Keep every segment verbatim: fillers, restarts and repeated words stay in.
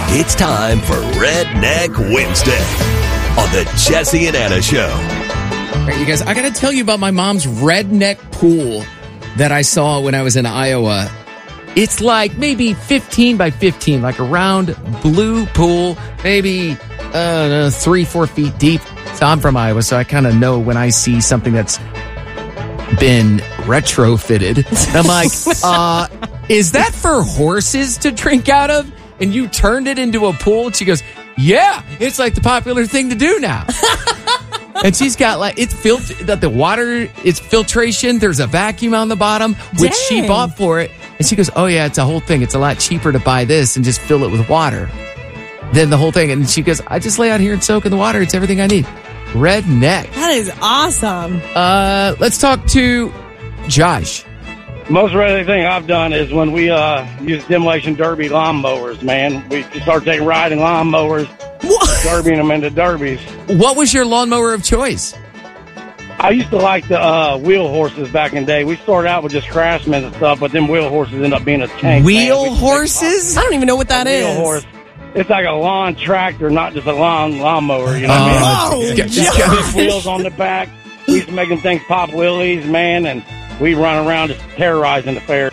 It's time for Redneck Wednesday on the Jesse and Anna Show. All right, you guys, I got to tell you about my mom's redneck pool that I saw when I was in Iowa. It's like maybe fifteen by fifteen, like a round blue pool, maybe uh, three, four feet deep. So I'm from Iowa, so I kind of know when I see something that's been retrofitted. I'm like, uh, is that for horses to drink out of? And you turned it into a pool? And she goes, yeah, it's like the popular thing to do now. And she's got like, it's filtered, that the water, it's filtration. There's a vacuum on the bottom, which Dang. she bought for it. And she goes, oh yeah, it's a whole thing. It's a lot cheaper to buy this and just fill it with water than the whole thing. And she goes, I just lay out here and soak in the water. It's everything I need. Redneck. That is awesome. Uh, let's talk to Josh. Most redneck thing I've done is when we uh, use demolition derby lawn mowers, man. We start taking riding lawn mowers, derbying them into derbies. What was your lawnmower of choice? I used to like the uh, wheel horses back in the day. We started out with just Craftsman and stuff, but them wheel horses end up being a tank. Wheel man. horses? I don't even know what that is. Wheel horse. It's like a lawn tractor, not just a lawn lawnmower. You know what Uh, I mean? Oh, Just- It's just- got big wheels on the back. We used to make them things pop wheelies, man, and we run around just terrorizing the fairs.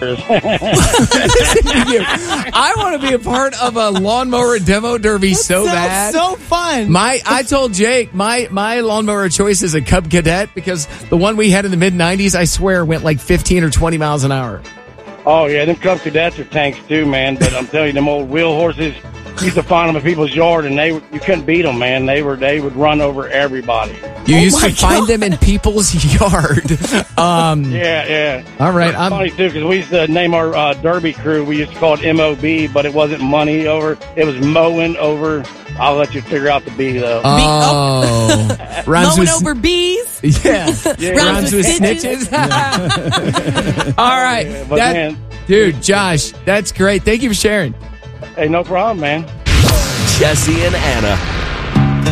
I want to be a part of a lawnmower demo derby so Sounds bad. so fun. My, I told Jake my my lawnmower of choice is a Cub Cadet because the one we had in the mid nineties, I swear, went like fifteen or twenty miles an hour. Oh, yeah, them Cub Cadets are tanks too, man. But I'm telling you, them old wheel horses, you used to find them in people's yard, and they you couldn't beat them, man. They were they would run over everybody. You Oh used my to find God. them in people's yard. Um, Yeah, yeah. all right, It's I'm funny too because we used to name our uh, derby crew. We used to call it M O B, but it wasn't money over. It was mowing over. I'll let you figure out the B though. oh, rhymes Mowing with over bees. yeah, Yeah. rhymes with snitches. snitches. All right, Yeah, but that- man, dude, Josh, that's great. Thank you for sharing. hey, no problem, man. Jesse and Anna